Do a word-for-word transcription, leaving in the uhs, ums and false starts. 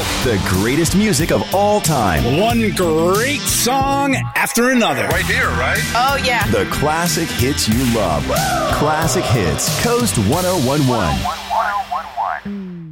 The greatest music of all time. One great song after another. Right here, right? Oh, yeah. The classic hits you love. Classic Hits, Coast one oh one one.